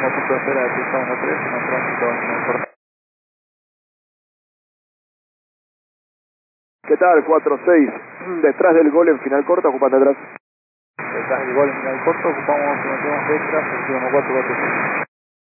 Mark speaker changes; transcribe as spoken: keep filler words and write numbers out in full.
Speaker 1: último punto de espera de pista uno tres, en un tránsito en el corto.
Speaker 2: ¿Qué tal? cuatro seis, detrás del gol en final corta, ocupate atrás.
Speaker 1: Detrás del gol en final corto, ocupamos, nos metemos extras, el uno cuatro cuatro seis.